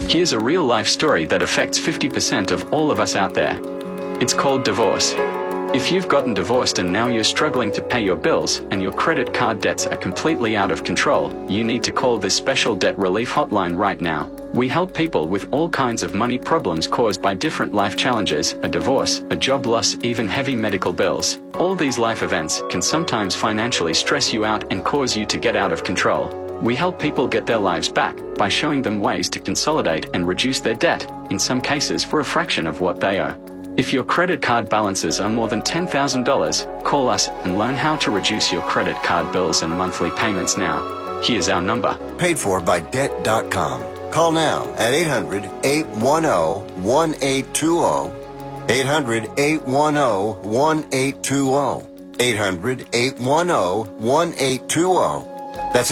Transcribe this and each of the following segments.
Here's a real-life story that affects 50% of all of us out there. It's called divorce. If you've gotten divorced and now you're struggling to pay your bills and your credit card debts are completely out of control, you need to call this special debt relief hotline right now. We help people with all kinds of money problems caused by different life challenges, a divorce, a job loss, even heavy medical bills. All these life events can sometimes financially stress you out and cause you to get out of control. We help people get their lives back by showing them ways to consolidate and reduce their debt, in some cases for a fraction of what they owe. If your credit card balances are more than $10,000, call us and learn how to reduce your credit card bills and monthly payments now. Here's our number. Paid for by Debt.com. Call now at 800-810-1820. 800-810-1820. 800-810-1820. That's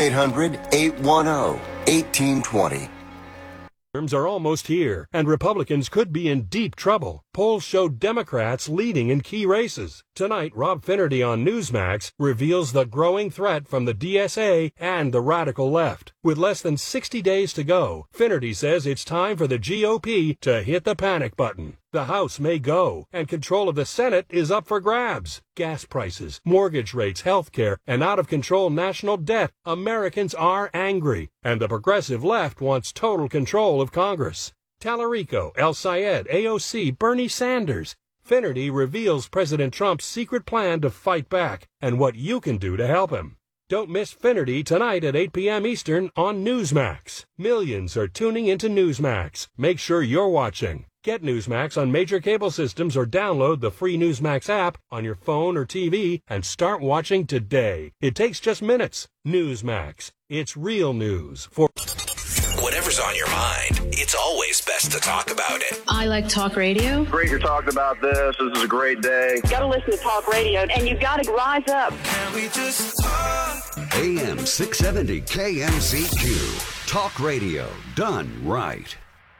800-810-1820. Terms are almost here, and Republicans could be in deep trouble. Polls show Democrats leading in key races. Tonight, Rob Finnerty on Newsmax reveals the growing threat from the DSA and the radical left. With less than 60 days to go, Finnerty says it's time for the GOP to hit the panic button. The House may go, and control of the Senate is up for grabs. Gas prices, mortgage rates, health care, and out-of-control national debt. Americans are angry, and the progressive left wants total control of Congress. Tallarico, El Sayed, AOC, Bernie Sanders. Finnerty reveals President Trump's secret plan to fight back and what you can do to help him. Don't miss Finnerty tonight at 8 p.m. Eastern on Newsmax. Millions are tuning into Newsmax. Make sure you're watching. Get Newsmax on major cable systems or download the free Newsmax app on your phone or TV and start watching today. It takes just minutes. Newsmax. It's real news for... Whatever's on your mind, it's always best to talk about it. I like talk radio. Great you're talking about this. This is a great day. You got to listen to talk radio, and you got to rise up. Can we just talk? AM 670 KMCQ. Talk radio done right.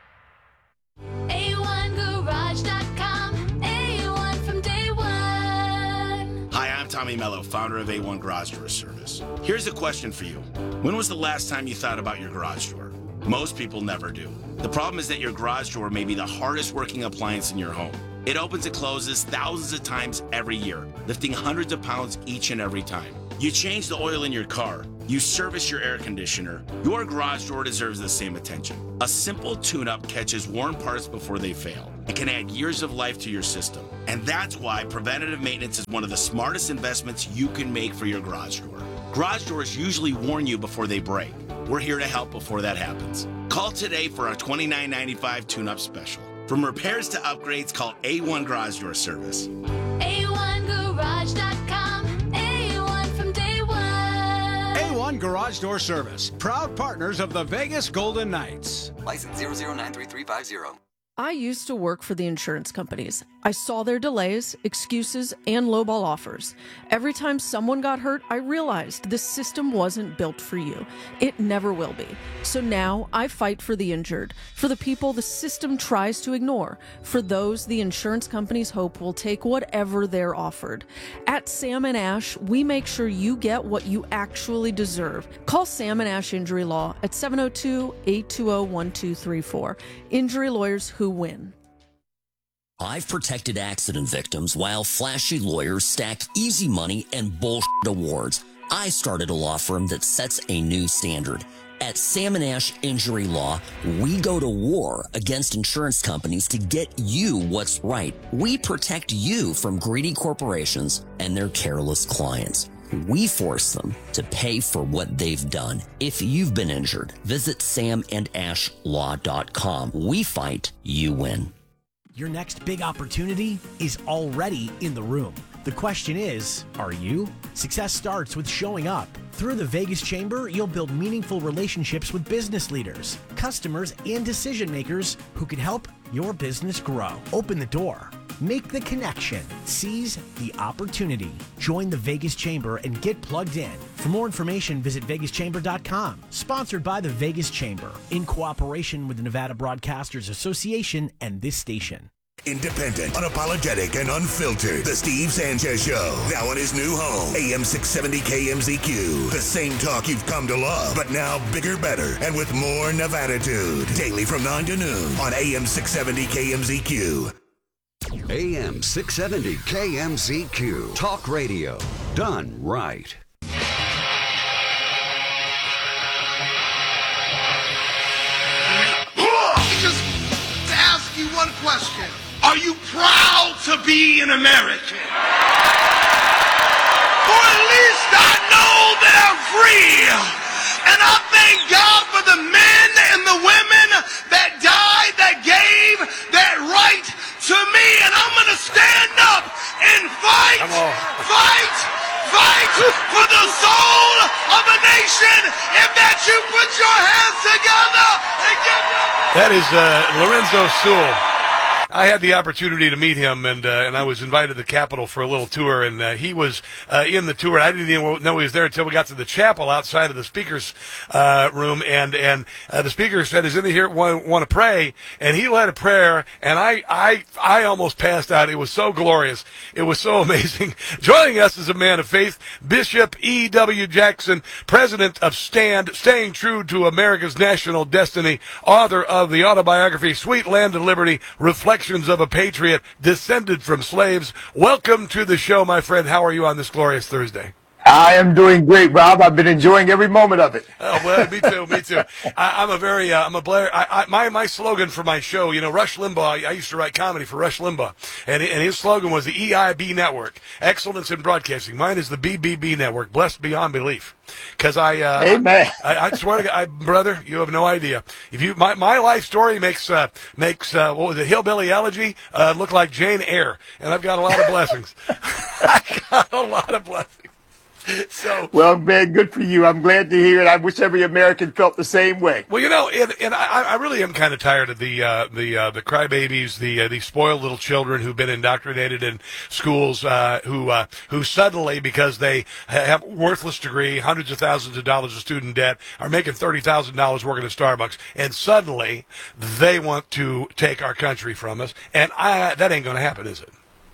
A1Garage.com. A1 from day one. Hi, I'm Tommy Mello, founder of A1 Garage Door Service. Here's a question for you. When was the last time you thought about your garage door? Most people never do. The problem is that your garage door may be the hardest working appliance in your home. It opens and closes thousands of times every year, lifting hundreds of pounds each and every time. You change the oil in your car, you service your air conditioner, your garage door deserves the same attention. A simple tune-up catches worn parts before they fail and can add years of life to your system. And that's why preventative maintenance is one of the smartest investments you can make for your garage door. Garage doors usually warn you before they break. We're here to help before that happens. Call today for our $29.95 tune-up special. From repairs to upgrades, call A1 Garage Door Service. A1Garage.com. A1 from day one. A1 Garage Door Service. Proud partners of the Vegas Golden Knights. License 0093350. I used to work for the insurance companies. I saw their delays, excuses, and lowball offers. Every time someone got hurt, I realized this system wasn't built for you. It never will be. So now I fight for the injured, for the people the system tries to ignore, for those the insurance companies hope will take whatever they're offered. At Sam & Ash, we make sure you get what you actually deserve. Call Sam & Ash Injury Law at 702-820-1234. Injury lawyers who win. I've protected accident victims while flashy lawyers stack easy money and bullshit awards. I started a law firm that sets a new standard. At Sam & Ash Injury Law, we go to war against insurance companies to get you what's right. We protect you from greedy corporations and their careless clients. We force them to pay for what they've done. If you've been injured, visit samandashlaw.com. We fight, you win. Your next big opportunity is already in the room. The question is, are you? Success starts with showing up. Through the Vegas Chamber, you'll build meaningful relationships with business leaders, customers, and decision makers who can help your business grow. Open the door. Make the connection. Seize the opportunity. Join the Vegas Chamber and get plugged in. For more information, visit vegaschamber.com. Sponsored by the Vegas Chamber, in cooperation with the Nevada Broadcasters Association and this station. Independent, unapologetic, and unfiltered. The Steve Sanchez Show. Now on his new home, AM 670 KMZQ. The same talk you've come to love, but now bigger, better, and with more Nevada-tude. Daily from 9 to noon on AM 670 KMZQ. AM 670 KMZQ. Talk radio. Done right. Just to ask you one question. Are you proud to be an American? Or at least I know they're free. And I thank God for the men and the women that died, that gave that right to me. And I'm going to stand up and fight for the soul of a nation. If that you put your hands together and give them... That is Lorenzo Sewell. I had the opportunity to meet him, and I was invited to the Capitol for a little tour, and he was in the tour. I didn't even know he was there until we got to the chapel outside of the speaker's room, and the speaker said, "Is anybody here want to pray?" And he led a prayer, and I almost passed out. It was so glorious. It was so amazing. Joining us is a man of faith, Bishop E.W. Jackson, president of STAND, Staying True to America's National Destiny, author of the autobiography, Sweet Land of Liberty, Reflections of a Patriot Descended from Slaves. Welcome to the show, my friend. How are you on this glorious Thursday? I am doing great, Rob. I've been enjoying every moment of it. Oh, well, me too. My slogan for my show, Rush Limbaugh, I used to write comedy for Rush Limbaugh, and his slogan was the EIB Network, Excellence in Broadcasting. Mine is the BBB Network, Blessed Beyond Belief. Because Amen. I swear to God, brother, you have no idea. If you, my life story makes what was it, Hillbilly Elegy, look like Jane Eyre, and I've got a lot of blessings. I got a lot of blessings. So, well, man, good for you. I'm glad to hear it. I wish every American felt the same way. Well, and I really am kind of tired of the crybabies, the spoiled little children who've been indoctrinated in schools, who suddenly, because they have worthless degree, hundreds of thousands of dollars of student debt, are making $30,000 working at Starbucks, and suddenly they want to take our country from us, and that ain't going to happen, is it?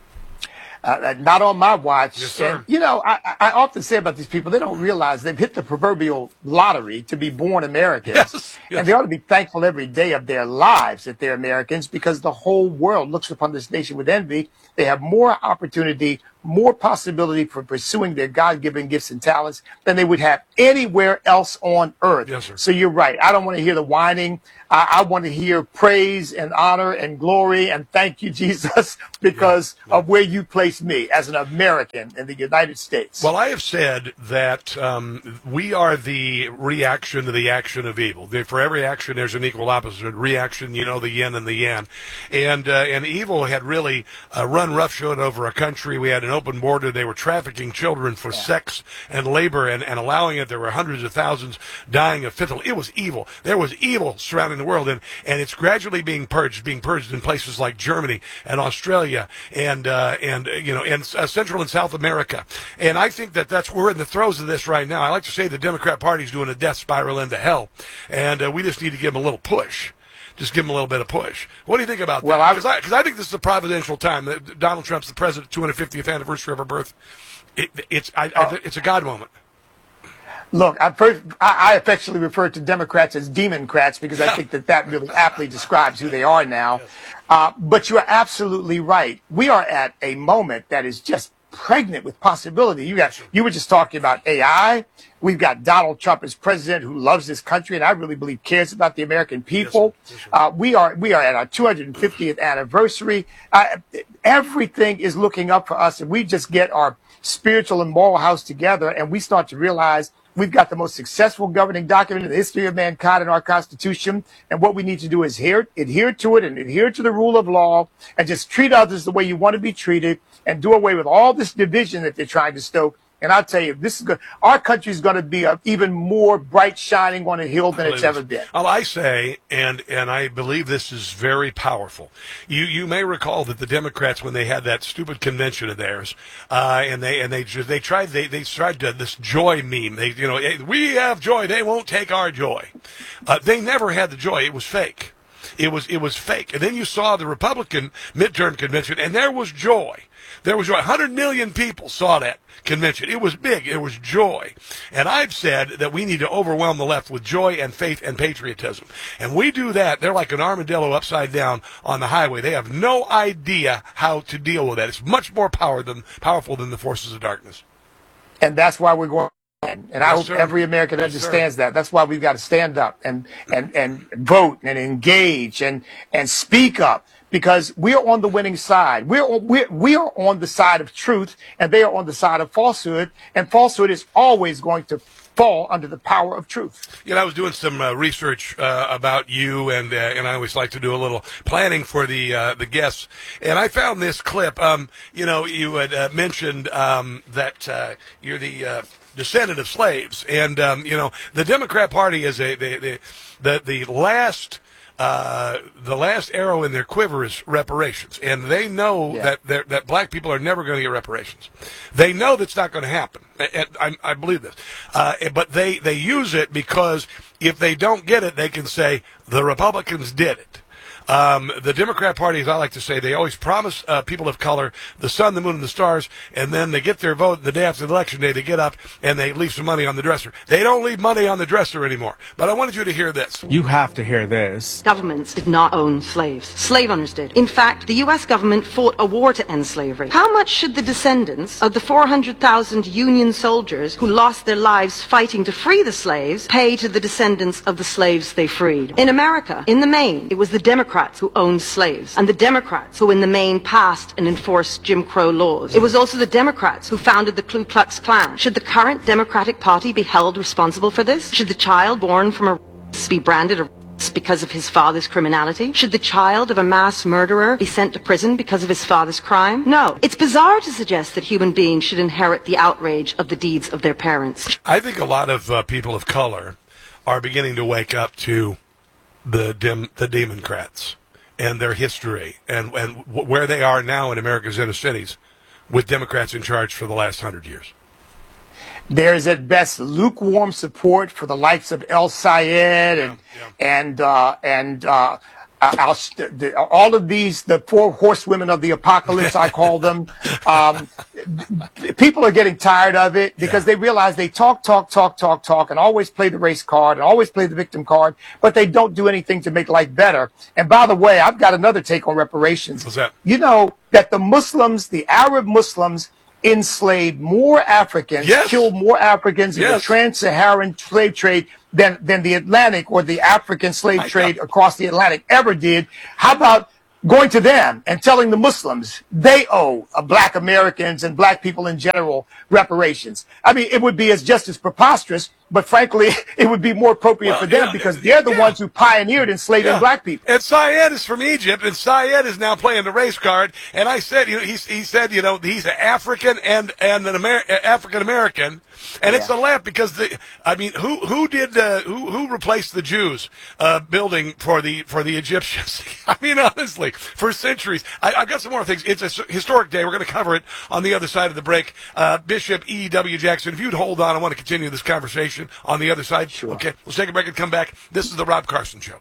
Not on my watch. Yes, sir. And, I often say about these people, they don't realize they've hit the proverbial lottery to be born Americans. Yes. And they ought to be thankful every day of their lives that they're Americans, because the whole world looks upon this nation with envy. They have more opportunity, more possibility for pursuing their God-given gifts and talents than they would have anywhere else on earth. Yes, sir. So you're right. I don't want to hear the whining. I want to hear praise and honor and glory and thank you, Jesus, because of where you place me as an American in the United States. Well, I have said that we are the reaction to the action of evil. For every action, there's an equal opposite reaction, the yin and the yang. And evil had really run roughshod over a country. We had an open border. They were trafficking children for sex and labor and allowing it. There were hundreds of thousands dying of fentanyl. It was evil. There was evil surrounding the world, and it's gradually being purged in places like Germany and Australia and Central and South America. And I think that we're in the throes of this right now. I like to say the Democrat Party's doing a death spiral into hell, and we just need to give them a little push. Just give them a little bit of push. What do you think about that? Because I think this is a providential time. Donald Trump's the president, 250th anniversary of her birth. It's a God moment. Look, I affectionately refer to Democrats as Democrats because I think that really aptly describes who they are now. But you are absolutely right. We are at a moment that is just pregnant with possibility. You were just talking about AI. We've got Donald Trump as president who loves this country and I really believe cares about the American people. Yes, sir. We are at our 250th anniversary. Everything is looking up for us, and we just get our spiritual and moral house together and we start to realize we've got the most successful governing document in the history of mankind in our Constitution. And what we need to do is adhere to it and adhere to the rule of law and just treat others the way you want to be treated and do away with all this division that they're trying to stoke. And I'll tell you, this is good. Our country is going to be even more bright shining on a hill than it's ever been. Well, I say, and I believe this is very powerful. You may recall that the Democrats, when they had that stupid convention of theirs, they tried this joy meme. We have joy. They won't take our joy. They never had the joy. It was fake. It was fake. And then you saw the Republican midterm convention, and there was joy. There was joy. 100 million people saw that convention. It was big. It was joy. And I've said that we need to overwhelm the left with joy and faith and patriotism. And we do that. They're like an armadillo upside down on the highway. They have no idea how to deal with that. It's much more powerful than the forces of darkness. And that's why we're going. And I hope every American understands that. That's why we've got to stand up and vote and engage and speak up, because we are on the winning side. We are on the side of truth, and they are on the side of falsehood. And falsehood is always going to fall under the power of truth. I was doing some research about you, and I always like to do a little planning for the guests. And I found this clip. You had mentioned that you're the descendant of slaves, and the Democrat Party is the last arrow in their quiver is reparations, and they know that black people are never going to get reparations. They know that's not going to happen. I believe this, but they use it because if they don't get it, they can say the Republicans did it. The Democrat Party, as I like to say, they always promise people of color the sun, the moon, and the stars, and then they get their vote the day after the election day. They get up and they leave some money on the dresser. They don't leave money on the dresser anymore. But I wanted you to hear this. You have to hear this. Governments did not own slaves. Slave owners did. In fact, the U.S. government fought a war to end slavery. How much should the descendants of the 400,000 Union soldiers who lost their lives fighting to free the slaves pay to the descendants of the slaves they freed? In America, in the main, it was the Democrats who owned slaves, and the Democrats who in the main passed and enforced Jim Crow laws. It was also the Democrats who founded the Ku Klux Klan. Should the current Democratic Party be held responsible for this? Should the child born from a be branded a because of his father's criminality? Should the child of a mass murderer be sent to prison because of his father's crime? No. It's bizarre to suggest that human beings should inherit the outrage of the deeds of their parents. I think a lot of people of color are beginning to wake up to the Democrats and their history and where they are now in America's inner cities with Democrats in charge for the last 100 years. There's at best lukewarm support for the likes of El Sayed and all of these, the four horsewomen of the apocalypse, I call them. People are getting tired of it because they realize they talk, and always play the race card and always play the victim card, but they don't do anything to make life better. And by the way, I've got another take on reparations. What's that? You know that the Muslims, the Arab Muslims, enslaved more Africans, killed more Africans in the trans-Saharan slave trade than the Atlantic or the African slave trade across the Atlantic ever did. How about going to them and telling the Muslims they owe black Americans and black people in general reparations? I mean, it would be just as preposterous, but frankly, it would be more appropriate for them because they're the ones who pioneered enslaving black people. And Syed is from Egypt, and Syed is now playing the race card. And I said, he said, he's an African and an African American, and it's a laugh because who replaced the Jews building for the Egyptians? I mean, honestly, for centuries. I've got some more things. It's a historic day. We're going to cover it on the other side of the break. Bishop E.W. Jackson, if you'd hold on, I want to continue this conversation on the other side. Sure. Okay, we'll take a break and come back. This is the Rob Carson Show.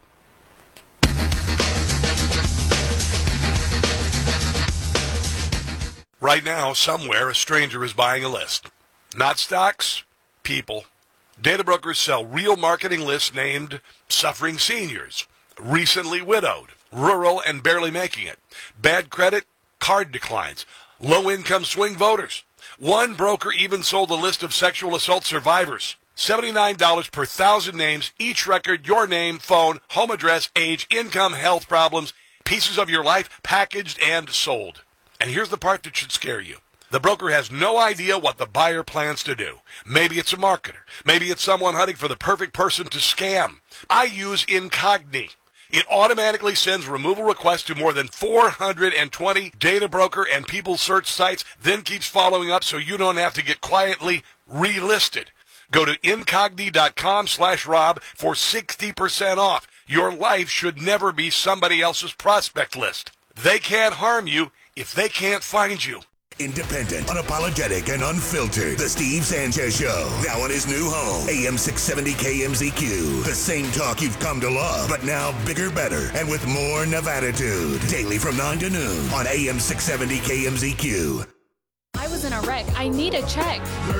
Right now, somewhere, a stranger is buying a list. Not stocks, people. Data brokers sell real marketing lists named Suffering Seniors, Recently Widowed, Rural and Barely Making It, Bad Credit, Card Declines, Low-Income Swing Voters. One broker even sold a list of sexual assault survivors. $79 per 1,000 names, each record, your name, phone, home address, age, income, health problems, pieces of your life, packaged and sold. And here's the part that should scare you. The broker has no idea what the buyer plans to do. Maybe it's a marketer. Maybe it's someone hunting for the perfect person to scam. I use Incogni. It automatically sends removal requests to more than 420 data broker and people search sites, then keeps following up so you don't have to get quietly relisted. Go to incogni.com/Rob for 60% off. Your life should never be somebody else's prospect list. They can't harm you if they can't find you. Independent, unapologetic, and unfiltered. The Steve Sanchez Show. Now on his new home, AM 670 KMZQ. The same talk you've come to love, but now bigger, better, and with more Nevaditude. Daily from 9 to noon on AM 670 KMZQ. I was in a wreck. I need a check.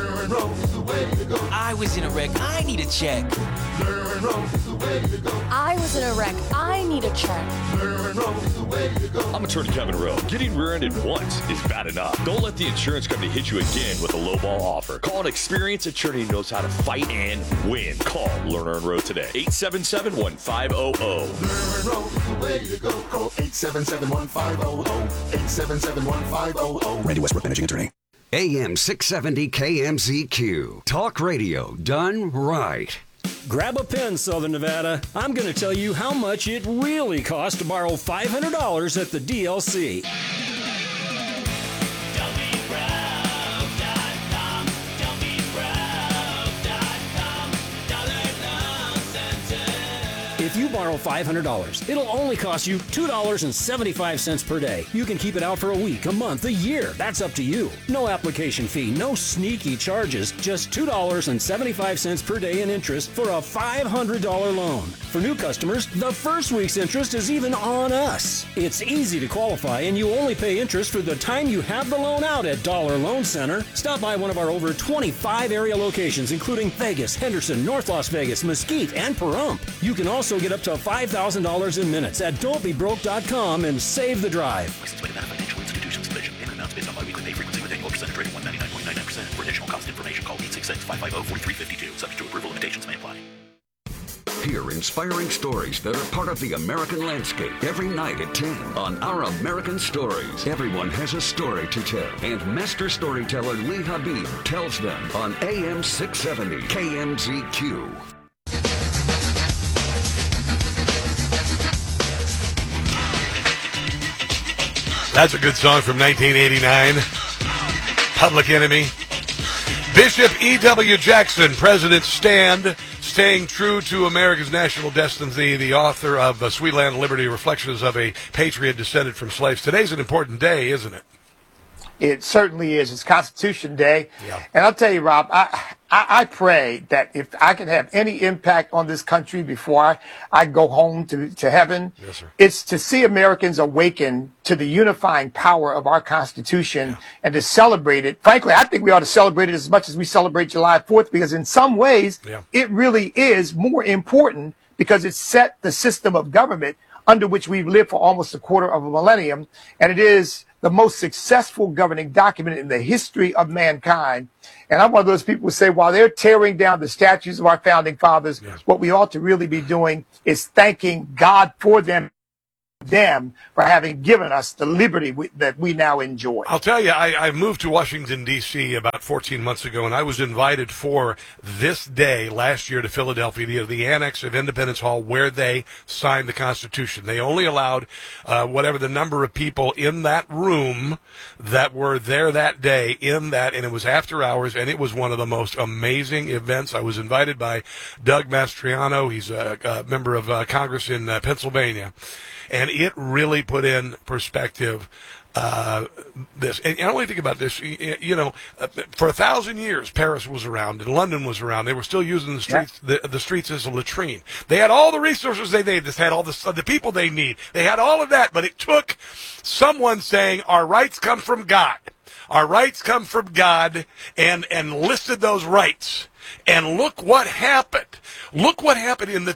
I was in a wreck. I need a check. I was in a wreck. I need a check. I'm attorney Kevin Rowe. Getting rear-ended once is bad enough. Don't let the insurance company hit you again with a lowball offer. Call an experienced attorney who knows how to fight and win. Call Lerner and Rowe today. 877-1500. Lerner Rowe is the way to go. Call 877-1500. 877-1500. Randy Westbrook, managing attorney. AM 670 KMZQ. Talk radio done right. Grab a pen, Southern Nevada. I'm going to tell you how much it really costs to borrow $500 at the DLC. If you borrow $500, it'll only cost you $2.75 per day. You can keep it out for a week, a month, a year. That's up to you. No application fee, no sneaky charges, just $2.75 per day in interest for a $500 loan. For new customers, the first week's interest is even on us. It's easy to qualify, and you only pay interest for the time you have the loan out at Dollar Loan Center. Stop by one of our over 25 area locations, including Vegas, Henderson, North Las Vegas, Mesquite, and Pahrump. You can also get up to $5,000 in minutes at don'tbebroke.com and save the drive. Licensed by Nevada Financial Institutions Division. Payment amounts based on biweekly pay frequency with annual percentage rate of 199.99%. For additional cost information, call 866-550-4352. Subject to approval, limitations may apply. Hear inspiring stories that are part of the American landscape every night at 10 on Our American Stories. Everyone has a story to tell, and master storyteller Lee Habib tells them on AM 670 KMZQ. That's a good song from 1989. Public Enemy. Bishop E.W. Jackson, President's Stand, Staying True to America's National Destiny, the author of Sweet Land Liberty, Reflections of a Patriot Descended from Slaves. Today's an important day, isn't it? It certainly is. It's Constitution Day. Yeah. And I'll tell you, Rob, I pray that if I can have any impact on this country before I go home to heaven, yes, sir, it's to see Americans awaken to the unifying power of our Constitution and to celebrate it. Frankly, I think we ought to celebrate it as much as we celebrate July 4th, because in some ways it really is more important, because it set the system of government under which we've lived for almost a quarter of a millennium, and it is the most successful governing document in the history of mankind. And I'm one of those people who say, while they're tearing down the statues of our founding fathers, what we ought to really be doing is thanking God for them for having given us the liberty that we now enjoy. I'll tell you, I moved to Washington, D.C. about 14 months ago, and I was invited for this day last year to Philadelphia, the annex of Independence Hall, where they signed the Constitution. They only allowed whatever the number of people in that room that were there that day in that, and it was after hours, and it was one of the most amazing events. I was invited by Doug Mastriano. He's a member of Congress in Pennsylvania. And it really put in perspective this. And I want to think about this. You know, for 1,000 years, Paris was around and London was around. They were still using the streets, the streets as a latrine. They had all the resources they needed. They had all the people they need. They had all of that. But it took someone saying, "Our rights come from God. Our rights come from God," and listed those rights. And look what happened. Look what happened in the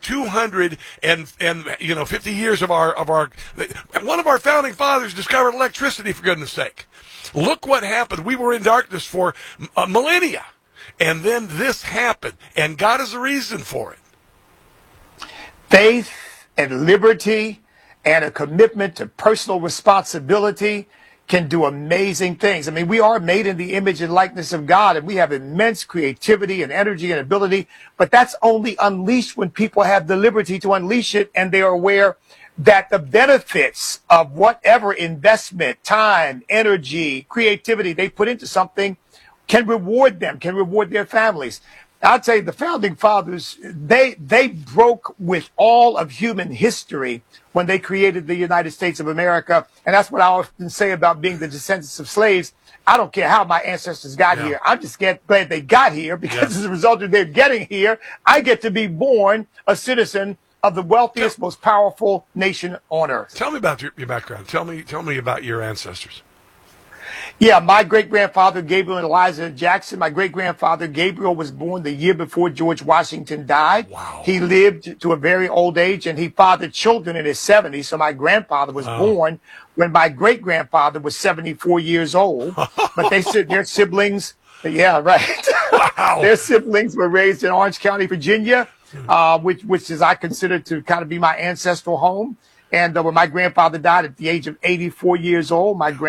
250 years of our. One of our founding fathers discovered electricity, for goodness sake. Look what happened. We were in darkness for millennia, and then this happened, and God is the reason for it. Faith and liberty and a commitment to personal responsibility can do amazing things. I mean, we are made in the image and likeness of God, and we have immense creativity and energy and ability, but that's only unleashed when people have the liberty to unleash it, and they are aware that the benefits of whatever investment, time, energy, creativity they put into something can reward them, can reward their families. I'll tell you, the founding fathers, they broke with all of human history when they created the United States of America. And that's what I often say about being the descendants of slaves. I don't care how my ancestors got here. I'm just glad they got here, because as a result of their getting here, I get to be born a citizen of the wealthiest, most powerful nation on earth. Tell me about your background. Tell me about your ancestors. Yeah, my great-grandfather, Gabriel and Eliza Jackson, my great-grandfather, Gabriel, was born the year before George Washington died. Wow. He lived to a very old age, and he fathered children in his 70s. So my grandfather was born when my great-grandfather was 74 years old. But their siblings, yeah, right. Wow. Their siblings were raised in Orange County, Virginia, which is I consider to kind of be my ancestral home. And when my grandfather died at the age of 84 years old, my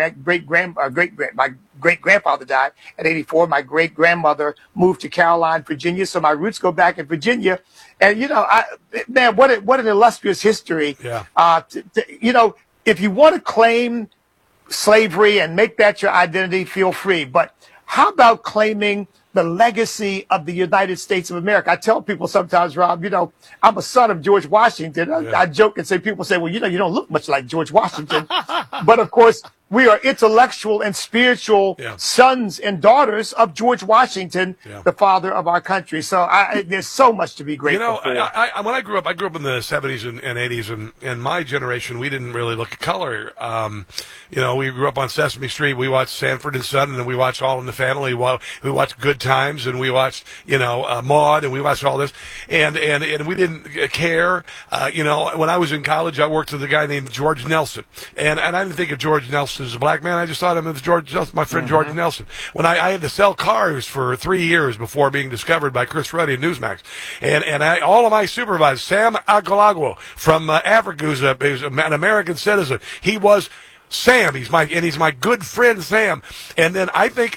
great-grandfather died at 84. My great-grandmother moved to Caroline, Virginia. So my roots go back in Virginia. And, you know, man, what an illustrious history. Yeah. You know, if you want to claim slavery and make that your identity, feel free. But how about claiming the legacy of the United States of America? I tell people sometimes, Rob, you know, I'm a son of George Washington. I joke and say, people say, well, you know, you don't look much like George Washington. But of course, we are intellectual and spiritual sons and daughters of George Washington, the father of our country. So there's so much to be grateful for. When I grew up in the 70s and 80s, and my generation, we didn't really look at color. You know, we grew up on Sesame Street. We watched Sanford and Son, and we watched All in the Family. We watched Good Times, and we watched, you know, Maude, and we watched all this. And we didn't care. You know, when I was in college, I worked with a guy named George Nelson. And I didn't think of George Nelson as a black man. I just thought of him as George Nelson, my friend George Nelson. When I had to sell cars for 3 years before being discovered by Chris Ruddy and Newsmax. And all of my supervisors, Sam Aguilagua from Africa, who's an American citizen, he was Sam. He's my good friend Sam. And then I think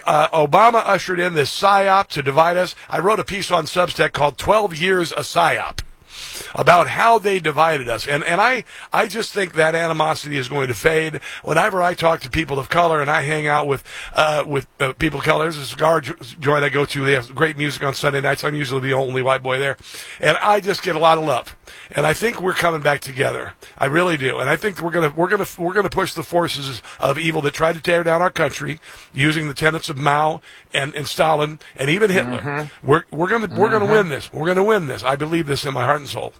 Obama ushered in this PSYOP to divide us. I wrote a piece on Substack called 12 Years a PSYOP, about how they divided us. And I just think that animosity is going to fade. Whenever I talk to people of color and I hang out with people of color, there's a cigar joint I go to. They have great music on Sunday nights. I'm usually the only white boy there. And I just get a lot of love. And I think we're coming back together. I really do. And I think we're gonna push the forces of evil that tried to tear down our country using the tenets of Mao and Stalin and even Hitler. We're gonna win this. We're gonna win this. I believe this in my heart and soul.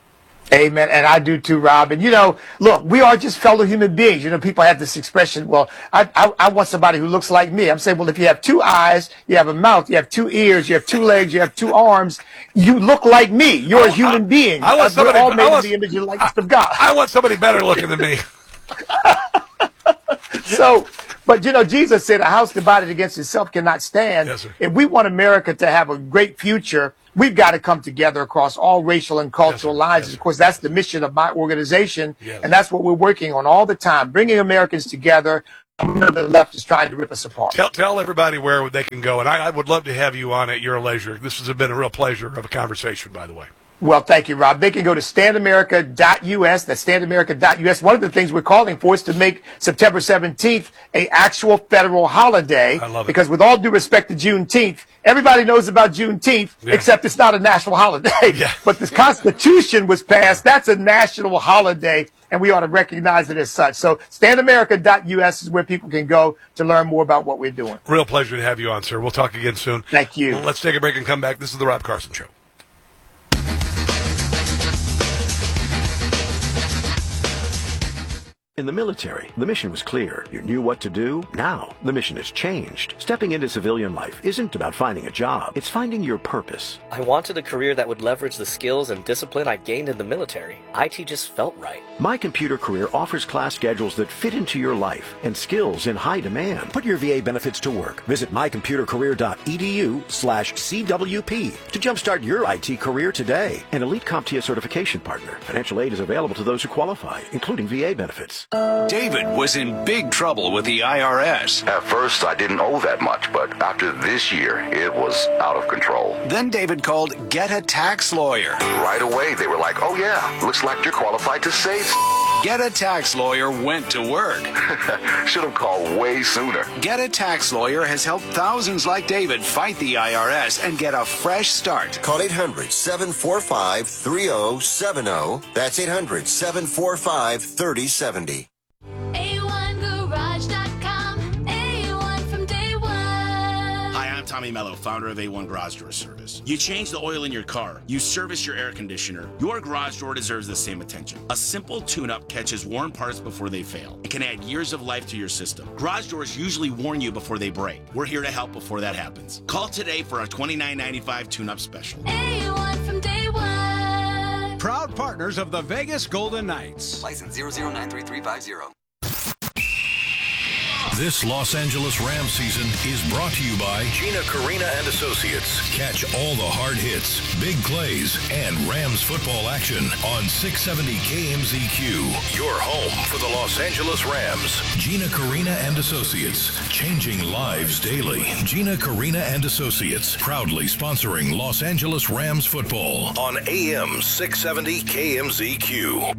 Amen. And I do too, Rob. And, you know, look, we are just fellow human beings. You know, people have this expression, well, I want somebody who looks like me. I'm saying, well, if you have 2 eyes, you have a mouth, you have 2 ears, you have 2 legs, you have 2 arms, you look like me. You're a human being. I want somebody, we're all made in the image and likeness of God. I want somebody better looking than me. So, but, you know, Jesus said a house divided against itself cannot stand. Yes, sir. If we want America to have a great future, we've got to come together across all racial and cultural lines. Of course, that's the mission of my organization, and that's what we're working on all the time, bringing Americans together. The left is trying to rip us apart. Tell everybody where they can go, and I would love to have you on at your leisure. This has been a real pleasure of a conversation, by the way. Well, thank you, Rob. They can go to standamerica.us. That's standamerica.us. One of the things we're calling for is to make September 17th an actual federal holiday. I love it. Because with all due respect to Juneteenth, everybody knows about Juneteenth, except it's not a national holiday. But the Constitution was passed. That's a national holiday, and we ought to recognize it as such. So standamerica.us is where people can go to learn more about what we're doing. Real pleasure to have you on, sir. We'll talk again soon. Thank you. Let's take a break and come back. This is The Rob Carson Show. In the military, the mission was clear. You knew what to do. Now, the mission has changed. Stepping into civilian life isn't about finding a job. It's finding your purpose. I wanted a career that would leverage the skills and discipline I gained in the military. IT just felt right. My Computer Career offers class schedules that fit into your life and skills in high demand. Put your VA benefits to work. Visit mycomputercareer.edu/CWP to jumpstart your IT career today. An elite CompTIA certification partner. Financial aid is available to those who qualify, including VA benefits. David was in big trouble with the IRS. At first, I didn't owe that much, but after this year, it was out of control. Then David called Get a Tax Lawyer. Right away, they were like, oh yeah, looks like you're qualified to save. Get a Tax Lawyer went to work. Should have called way sooner. Get a Tax Lawyer has helped thousands like David fight the IRS and get a fresh start. Call 800-745-3070. That's 800-745-3070. A1Garage.com. A1 from day one. Hi, I'm Tommy Mello, founder of A1 Garage Door Service. You change the oil in your car, you service your air conditioner, your garage door deserves the same attention. A simple tune-up catches worn parts before they fail. It can add years of life to your system. Garage doors usually warn you before they break. We're here to help before that happens. Call today for our $29.95 tune-up special. A1 from day one. Proud partners of the Vegas Golden Knights. License 0093350. This Los Angeles Rams season is brought to you by Gina Carina and Associates. Catch all the hard hits, big plays, and Rams football action on 670 KMZQ. Your home for the Los Angeles Rams. Gina Carina and Associates. Changing lives daily. Gina Carina and Associates. Proudly sponsoring Los Angeles Rams football on AM 670 KMZQ.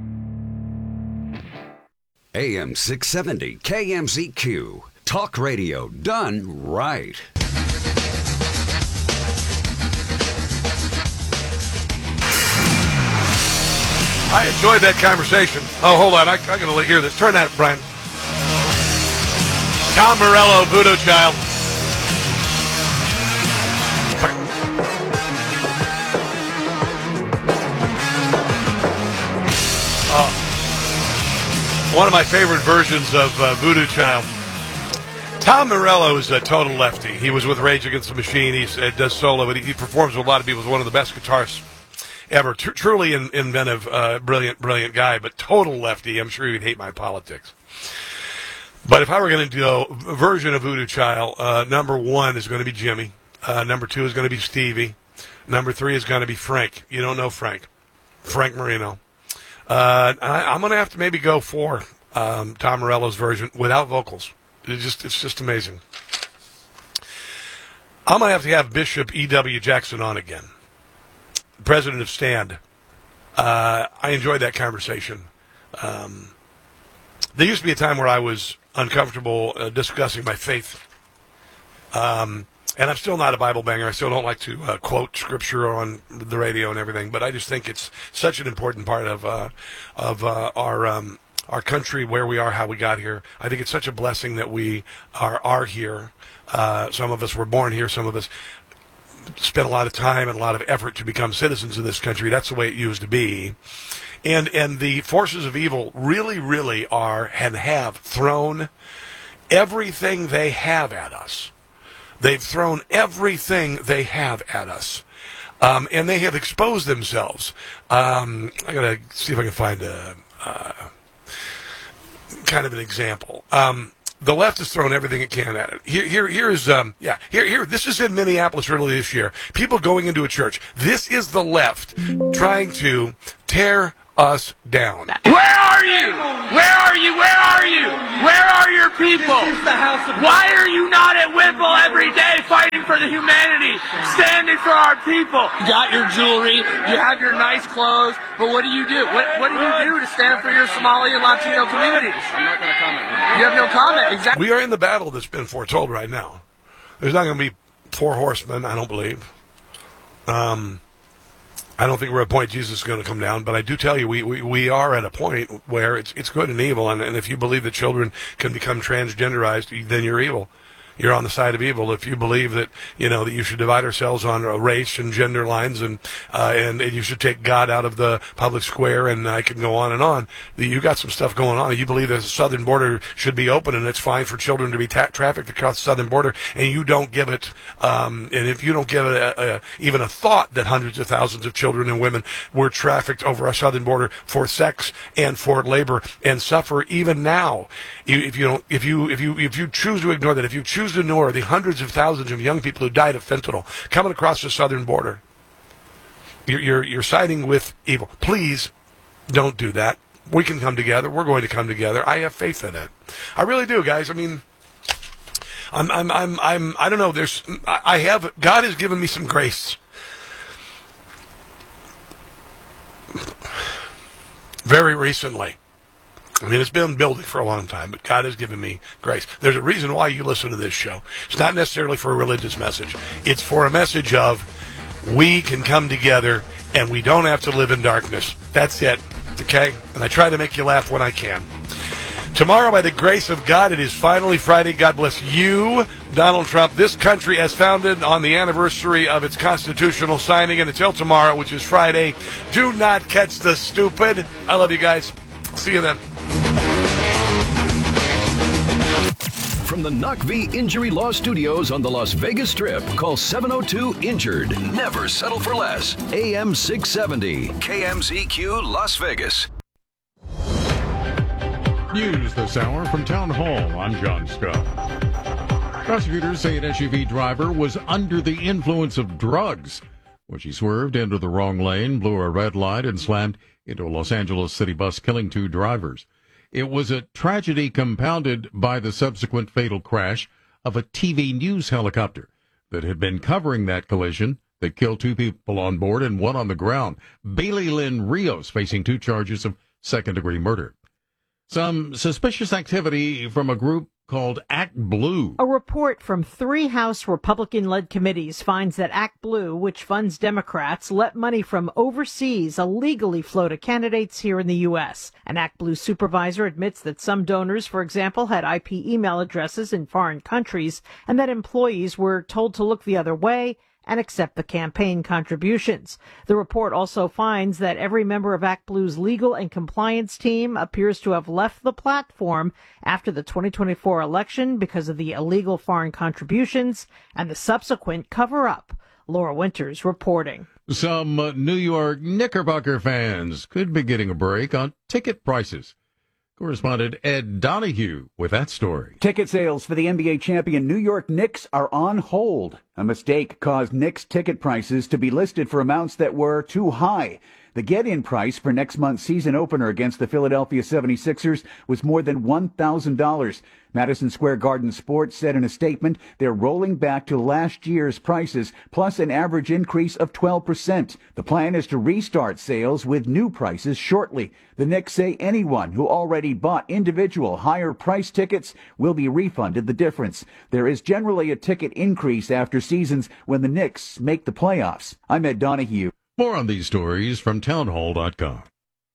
AM 670 KMZQ. Talk radio done right. I enjoyed that conversation. Oh, hold on. I got to hear this. Turn that, Brian. Tom Morello, Voodoo Child. One of my favorite versions of Voodoo Child. Tom Morello is a total lefty. He was with Rage Against the Machine. He does solo, but he performs with a lot of people. He's one of the best guitarists ever. Truly inventive, brilliant guy, but total lefty. I'm sure he'd hate my politics. But if I were going to do a version of Voodoo Child, number one is going to be Jimmy. Number two is going to be Stevie. Number three is going to be Frank. You don't know Frank. Frank Marino. I'm going to have to maybe go for Tom Morello's version without vocals. It's just amazing. I'm going to have Bishop E.W. Jackson on again, president of Stand. I enjoyed that conversation. There used to be a time where I was uncomfortable discussing my faith. And I'm still not a Bible banger. I still don't like to quote scripture on the radio and everything. But I just think it's such an important part of our country, where we are, how we got here. I think it's such a blessing that we are here. Some of us were born here. Some of us spent a lot of time and a lot of effort to become citizens of this country. That's the way it used to be. And the forces of evil really are and have thrown everything they have at us. They've thrown everything they have at us, and they have exposed themselves. I gotta see if I can find a kind of an example. The left has thrown everything it can at it. Here is this is in Minneapolis early this year. People going into a church. This is the left trying to tear us down. Where are you? Where are you? Where are you? Where are your people? Why are you not at Whipple every day fighting for the humanity, standing for our people? You got your jewelry, you have your nice clothes, but what do you do? What do you do to stand for your Somali and Latino communities? I'm not going to comment. You have no comment. Exactly. We are in the battle that's been foretold right now. There's not going to be 4 horsemen, I don't believe. I don't think we're at a point Jesus is going to come down, but I do tell you we are at a point where it's good and evil, and if you believe that children can become transgenderized, then you're evil. You're on the side of evil. If you believe that that you should divide ourselves on race and gender lines, and you should take God out of the public square, and I can go on and on. You got some stuff going on. You believe that the southern border should be open, and it's fine for children to be trafficked across the southern border, and you don't give it. And if you don't give it even a thought that hundreds of thousands of children and women were trafficked over our southern border for sex and for labor and suffer even now, if you choose to ignore that, if you choose to ignore the hundreds of thousands of young people who died of fentanyl coming across the southern border, you're siding with evil. Please don't do that. We can come together. We're going to come together. I have faith in it. I really do, guys. I mean, I don't know. God has given me some grace. Very recently. I mean, it's been building for a long time, but God has given me grace. There's a reason why you listen to this show. It's not necessarily for a religious message. It's for a message of we can come together and we don't have to live in darkness. That's it, okay? And I try to make you laugh when I can. Tomorrow, by the grace of God, it is finally Friday. God bless you, Donald Trump. This country as founded on the anniversary of its constitutional signing. And until tomorrow, which is Friday, do not catch the stupid. I love you guys. See you then. From the Knock V Injury Law Studios on the Las Vegas Strip, call 702-INJURED. Never settle for less. AM 670, KMZQ Las Vegas. News this hour from Town Hall. I'm John Scott. Prosecutors say an SUV driver was under the influence of drugs when she swerved into the wrong lane, blew a red light, and slammed into a Los Angeles city bus, killing 2 drivers. It was a tragedy compounded by the subsequent fatal crash of a TV news helicopter that had been covering that collision that killed 2 people on board and 1 on the ground. Bailey Lynn Rios facing 2 charges of second-degree murder. Some suspicious activity from a group called Act Blue. A report from 3 House Republican-led committees finds that Act Blue, which funds Democrats, let money from overseas illegally flow to candidates here in the U.S. An Act Blue supervisor admits that some donors, for example, had IP email addresses in foreign countries and that employees were told to look the other way and accept the campaign contributions. The report also finds that every member of Act Blue's legal and compliance team appears to have left the platform after the 2024 election because of the illegal foreign contributions and the subsequent cover-up. Laura Winters reporting. Some New York Knickerbocker fans could be getting a break on ticket prices. Correspondent Ed Donahue with that story. Ticket sales for the NBA champion New York Knicks are on hold. A mistake caused Knicks ticket prices to be listed for amounts that were too high. The get-in price for next month's season opener against the Philadelphia 76ers was more than $1,000. Madison Square Garden Sports said in a statement they're rolling back to last year's prices, plus an average increase of 12%. The plan is to restart sales with new prices shortly. The Knicks say anyone who already bought individual higher-price tickets will be refunded the difference. There is generally a ticket increase after seasons when the Knicks make the playoffs. I'm Ed Donahue. More on these stories from townhall.com.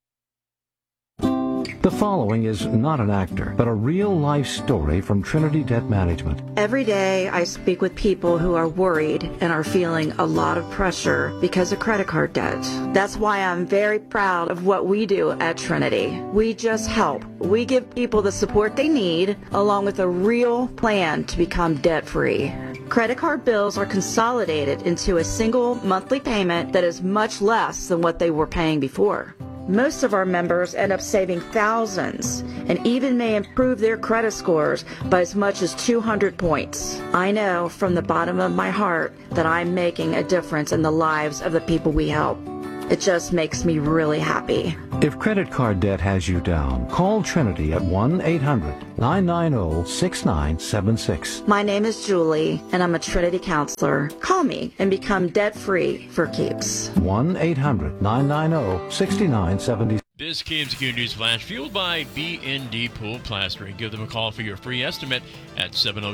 The following is not an actor, but a real-life story from Trinity Debt Management. Every day I speak with people who are worried and are feeling a lot of pressure because of credit card debt. That's why I'm very proud of what we do at Trinity. We just help. We give people the support they need, along with a real plan to become debt-free. Credit card bills are consolidated into a single monthly payment that is much less than what they were paying before. Most of our members end up saving thousands and even may improve their credit scores by as much as 200 points. I know from the bottom of my heart that I'm making a difference in the lives of the people we help. It just makes me really happy. If credit card debt has you down, call Trinity at 1-800-990-6976. My name is Julie, and I'm a Trinity counselor. Call me and become debt-free for keeps. 1-800-990-6976. This KMZQ News Flash fueled by B&D Pool Plastering. Give them a call for your free estimate at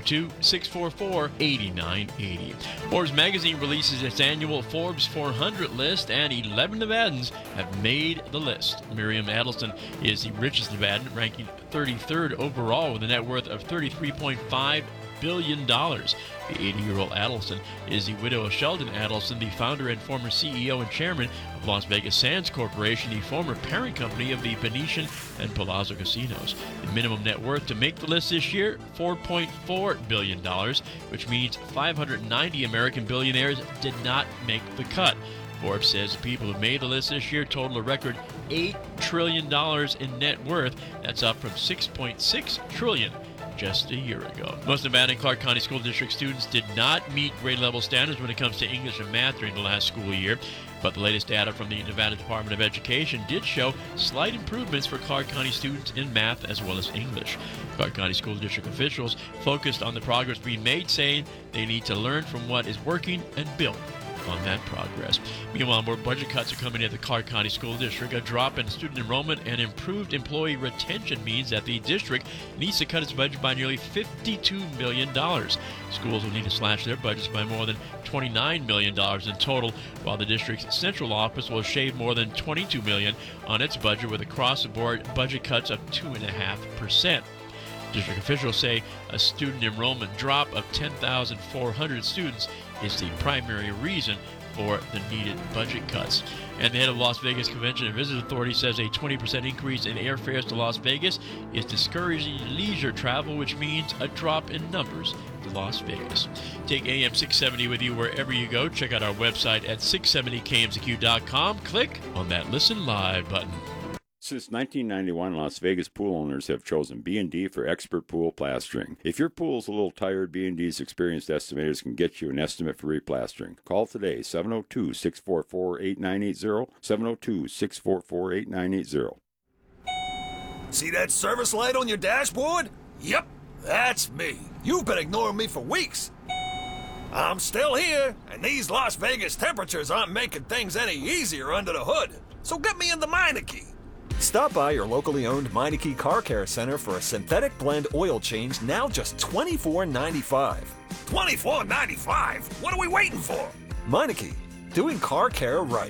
702-644-8980. Forbes magazine releases its annual Forbes 400 list, and 11 Nevadans have made the list. Miriam Adelson is the richest Nevadan, ranking 33rd overall with a net worth of $33.5 billion. The 80-year-old Adelson is the widow of Sheldon Adelson, the founder and former CEO and chairman of Las Vegas Sands Corporation, the former parent company of the Venetian and Palazzo casinos. The minimum net worth to make the list this year, $4.4 billion, which means 590 American billionaires did not make the cut. Forbes says the people who made the list this year total a record $8 trillion in net worth. That's up from $6.6 trillion just a year ago. Most Nevada and Clark County School District students did not meet grade level standards when it comes to English and math during the last school year, but the latest data from the Nevada Department of Education did show slight improvements for Clark County students in math as well as English. Clark County School District officials focused on the progress being made, saying they need to learn from what is working and build on that progress. Meanwhile, more budget cuts are coming at the Clark County School District. A drop in student enrollment and improved employee retention means that the district needs to cut its budget by nearly $52 million. Schools will need to slash their budgets by more than $29 million in total, while the district's central office will shave more than $22 million on its budget, with across-the-board budget cuts of 2.5%. District officials say a student enrollment drop of 10,400 students is the primary reason for the needed budget cuts. And the head of Las Vegas Convention and Visitors Authority says a 20% increase in airfares to Las Vegas is discouraging leisure travel, which means a drop in numbers to Las Vegas. Take AM 670 with you wherever you go. Check out our website at 670kmzq.com. Click on that Listen Live button. Since 1991, Las Vegas pool owners have chosen B&D for expert pool plastering. If your pool's a little tired, B&D's experienced estimators can get you an estimate for replastering. Call today, 702-644-8980, 702-644-8980. See that service light on your dashboard? Yep, that's me. You've been ignoring me for weeks. I'm still here, and these Las Vegas temperatures aren't making things any easier under the hood. So get me in the Meineke. Stop by your locally owned Meineke Car Care Center for a synthetic blend oil change, now just $24.95. $24.95? What are we waiting for? Meineke, doing car care right.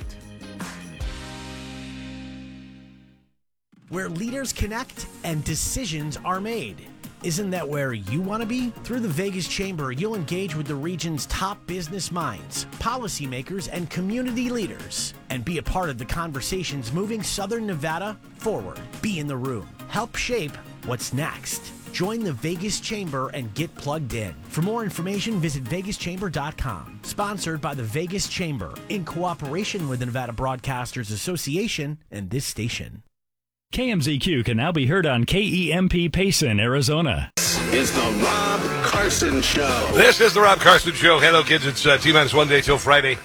Where leaders connect and decisions are made. Isn't that where you want to be? Through the Vegas Chamber, you'll engage with the region's top business minds, policymakers, and community leaders, and be a part of the conversations moving Southern Nevada forward. Be in the room. Help shape what's next. Join the Vegas Chamber and get plugged in. For more information, visit vegaschamber.com. Sponsored by the Vegas Chamber, in cooperation with the Nevada Broadcasters Association and this station. KMZQ can now be heard on KEMP Payson, Arizona. It's the Rob Carson Show. This is the Rob Carson Show. Hello, kids. It's T-minus 1 day till Friday.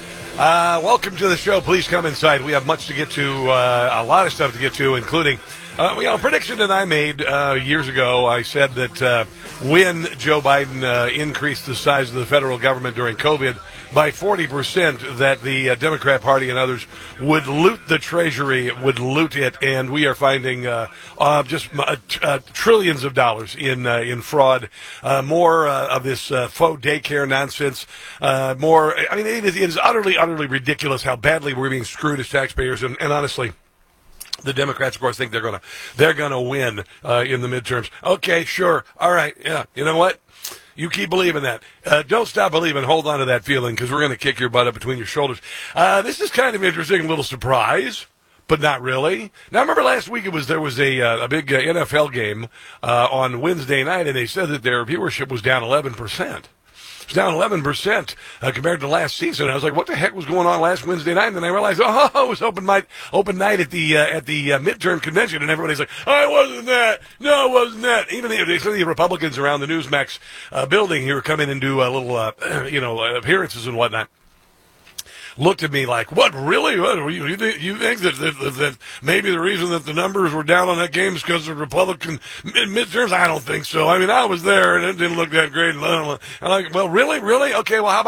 Welcome to the show. Please come inside. We have much to get to, a lot of stuff to get to, including a prediction that I made years ago. I said that when Joe Biden increased the size of the federal government during COVID by 40%, that the Democrat Party and others would loot the Treasury, would loot it, and we are finding just trillions of dollars in fraud, more of this faux daycare nonsense, more. I mean, it is utterly ridiculous how badly we're being screwed as taxpayers, and honestly, the Democrats, of course, think they're gonna win in the midterms. Okay, sure, all right, yeah. You know what? You keep believing that. Don't stop believing. Hold on to that feeling, because we're going to kick your butt up between your shoulders. This is kind of interesting, a little surprise, but not really. Now, remember last week there was a big NFL game on Wednesday night, and they said that their viewership was down 11%. It's down 11% compared to last season. I was like, what the heck was going on last Wednesday night? And then I realized, it was open night at the midterm convention, and everybody's like, oh, it wasn't that. No, it wasn't that. Even some of the Republicans around the Newsmax building here come in and do little appearances and whatnot. Looked at me like, what, really? What, you think that maybe the reason that the numbers were down on that game is because of Republican midterms? I don't think so. I mean, I was there, and it didn't look that great. I'm like, well, really? Okay, well, how about